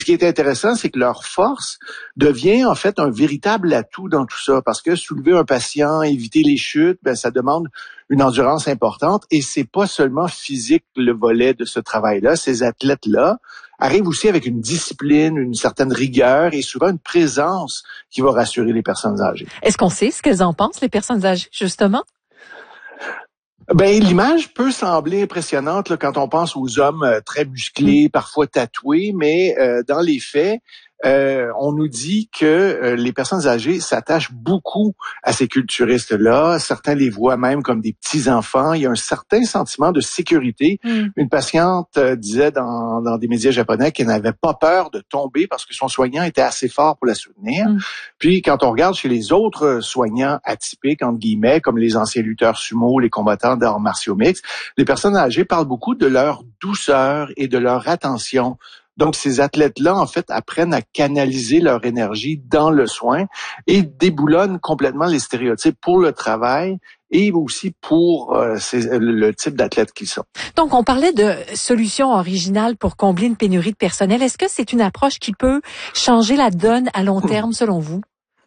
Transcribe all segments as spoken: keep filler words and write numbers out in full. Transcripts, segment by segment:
Ce qui est intéressant, c'est que leur force devient en fait un véritable atout dans tout ça, parce que soulever un patient, éviter les chutes, ben ça demande une endurance importante, et c'est pas seulement physique le volet de ce travail-là. Ces athlètes-là arrivent aussi avec une discipline, une certaine rigueur et souvent une présence qui va rassurer les personnes âgées. Est-ce qu'on sait ce qu'elles en pensent, les personnes âgées, justement? Ben, l'image peut sembler impressionnante là, quand on pense aux hommes euh, très musclés, parfois tatoués, mais euh, dans les faits, euh, on nous dit que euh, les personnes âgées s'attachent beaucoup à ces culturistes-là. Certains les voient même comme des petits-enfants. Il y a un certain sentiment de sécurité. Mm. Une patiente euh, disait dans, dans des médias japonais qu'elle n'avait pas peur de tomber parce que son soignant était assez fort pour la soutenir. Mm. Puis, quand on regarde chez les autres soignants atypiques, entre guillemets, comme les anciens lutteurs sumo, les combattants d'arts martiaux mixtes, les personnes âgées parlent beaucoup de leur douceur et de leur attention. Donc, ces athlètes-là, en fait, apprennent à canaliser leur énergie dans le soin et déboulonnent complètement les stéréotypes pour le travail et aussi pour euh, ces, le type d'athlète qu'ils sont. Donc, on parlait de solutions originales pour combler une pénurie de personnel. Est-ce que c'est une approche qui peut changer la donne à long terme, selon vous?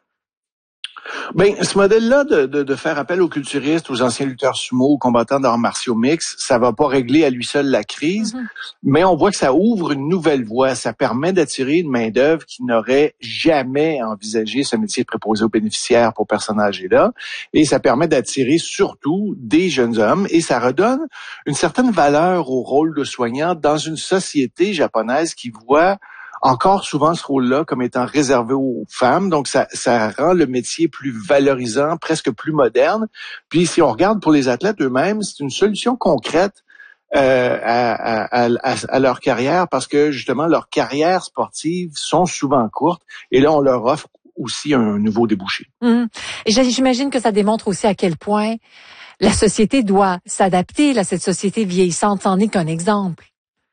Ben, ce modèle-là de, de, de faire appel aux culturistes, aux anciens lutteurs sumo, aux combattants d'arts martiaux mixtes, ça va pas régler à lui seul la crise, mm-hmm. mais on voit que ça ouvre une nouvelle voie. Ça permet d'attirer une main-d'œuvre qui n'aurait jamais envisagé ce métier de préposé aux bénéficiaires pour personnes âgées-là. Et ça permet d'attirer surtout des jeunes hommes et ça redonne une certaine valeur au rôle de soignant dans une société japonaise qui voit encore souvent ce rôle-là comme étant réservé aux femmes. Donc, ça, ça rend le métier plus valorisant, presque plus moderne. Puis, si on regarde pour les athlètes eux-mêmes, c'est une solution concrète euh, à, à, à, à leur carrière parce que, justement, leurs carrières sportives sont souvent courtes. Et là, on leur offre aussi un nouveau débouché. Mmh. Et j'imagine que ça démontre aussi à quel point la société doit s'adapter. Là, cette société vieillissante, c'en est qu'un exemple.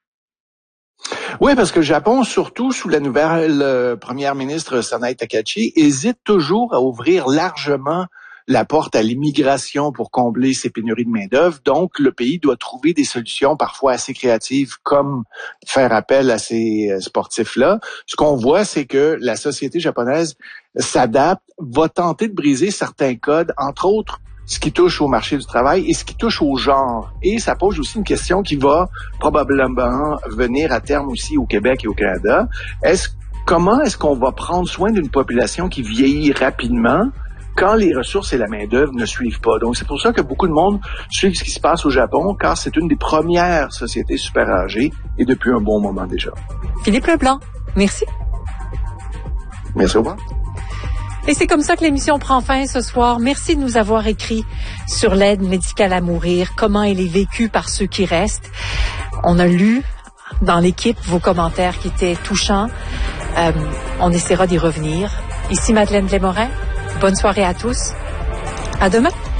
Oui, parce que le Japon, surtout sous la nouvelle euh, première ministre Sanae Takahashi, hésite toujours à ouvrir largement la porte à l'immigration pour combler ces pénuries de main-d'œuvre. Donc, le pays doit trouver des solutions parfois assez créatives, comme faire appel à ces sportifs-là. Ce qu'on voit, c'est que la société japonaise s'adapte, va tenter de briser certains codes, entre autres ce qui touche au marché du travail et ce qui touche au genre. Et ça pose aussi une question qui va probablement venir à terme aussi au Québec et au Canada. Est-ce, comment est-ce qu'on va prendre soin d'une population qui vieillit rapidement quand les ressources et la main-d'œuvre ne suivent pas? Donc, c'est pour ça que beaucoup de monde suivent ce qui se passe au Japon, car c'est une des premières sociétés super âgées et depuis un bon moment déjà. Philippe Leblanc, merci. Merci, au revoir. Et c'est comme ça que l'émission prend fin ce soir. Merci de nous avoir écrit sur l'aide médicale à mourir, comment elle est vécue par ceux qui restent. On a lu dans l'équipe vos commentaires qui étaient touchants. Euh, on essaiera d'y revenir. Ici Madeleine Desmorin. Bonne soirée à tous. À demain.